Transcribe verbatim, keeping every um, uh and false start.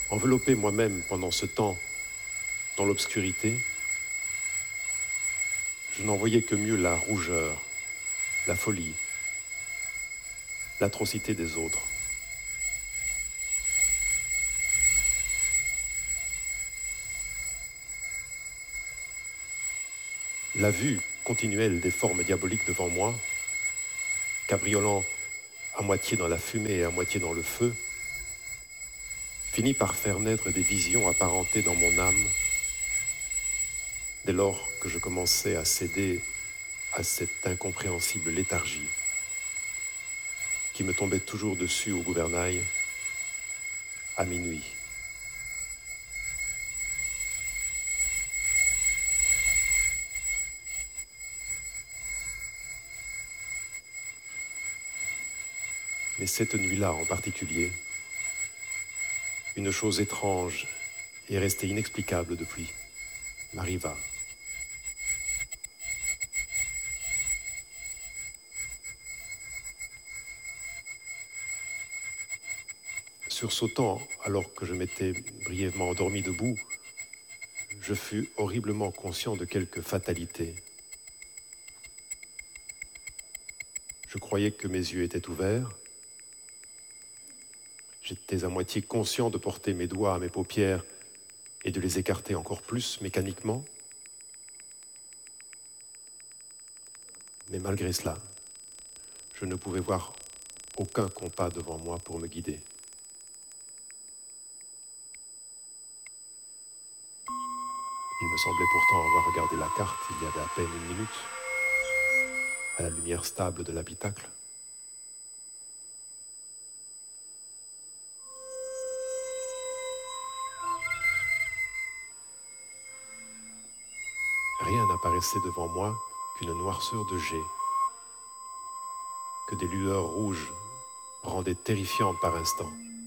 Enveloppé moi-même pendant ce temps dans l'obscurité, je n'en voyais que mieux la rougeur, la folie, l'atrocité des autres. La vue continuelle des formes diaboliques devant moi, cabriolant à moitié dans la fumée et à moitié dans le feu, finit par faire naître des visions apparentées dans mon âme dès lors que je commençais à céder à cette incompréhensible léthargie qui me tombait toujours dessus au gouvernail à minuit. Mais cette nuit-là en particulier, une chose étrange et restée inexplicable depuis m'arriva. Sursautant alors que je m'étais brièvement endormi debout, je fus horriblement conscient de quelque fatalité. Je croyais que mes yeux étaient ouverts. J'étais à moitié conscient de porter mes doigts à mes paupières et de les écarter encore plus mécaniquement. Mais malgré cela, je ne pouvais voir aucun compas devant moi pour me guider. Il me semblait pourtant avoir regardé la carte il y avait à peine une minute, à la lumière stable de l'habitacle. Rien n'apparaissait devant moi qu'une noirceur de jet, que des lueurs rouges rendaient terrifiantes par instants.